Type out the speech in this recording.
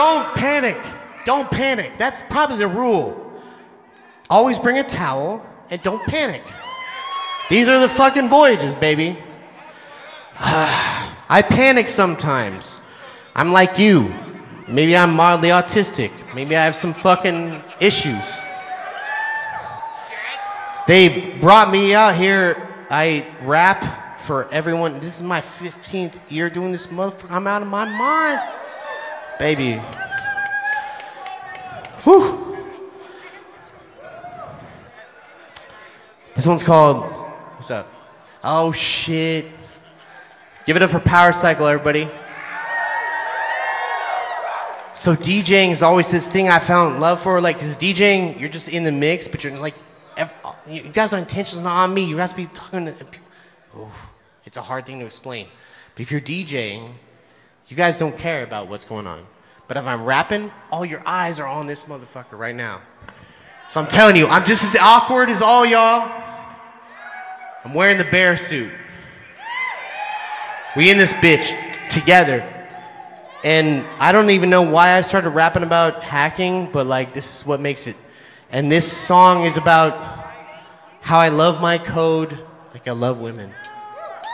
don't panic. Don't panic. That's probably the rule. Always bring a towel and don't panic. These are the fucking voyages, baby. I panic sometimes. I'm like you. Maybe I'm mildly autistic. Maybe I have some fucking issues. They brought me out here. I rap for everyone. This is my 15th year doing this motherfucker. I'm out of my mind. Baby. Whew. This one's called, what's up? Oh shit. Give it up for Power Cycle, everybody. So DJing is always this thing I found love for, like, cause DJing, you're just in the mix, but you're like, you guys are intentions not on me. You guys be talking to people. Oh, it's a hard thing to explain. But if you're DJing, you guys don't care about what's going on. But if I'm rapping, all your eyes are on this motherfucker right now. So I'm telling you, I'm just as awkward as all y'all. I'm wearing the bear suit. We in this bitch together. And I don't even know why I started rapping about hacking, but like this is what makes it. And this song is about how I love my code like I love women.